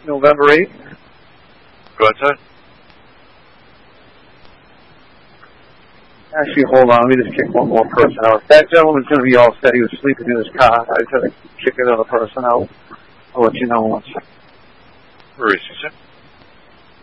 November 8th. Go ahead, sir. Actually, hold on. Let me just kick one more person out. That gentleman's going to be all set. He was sleeping in his car. I just had to kick another person out. I'll let you know once. Where is he, sir?